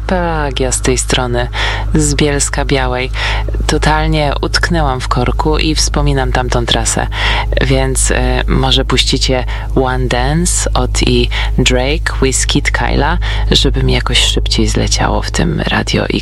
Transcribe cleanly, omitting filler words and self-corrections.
Pelagia z tej strony, z Bielska-Białej. Totalnie utknęłam w korku i wspominam tamtą trasę, więc może puścicie One Dance od Drake, Wizkid, Kyla, żeby mi jakoś szybciej zleciało w tym Radio